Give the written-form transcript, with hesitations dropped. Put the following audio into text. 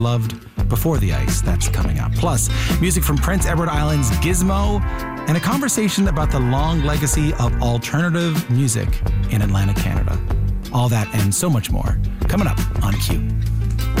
loved before the ice. That's coming up. Plus, music from Prince Edward Island's Gizmo and a conversation about the long legacy of alternative music in Atlantic Canada. All that and so much more coming up on Q.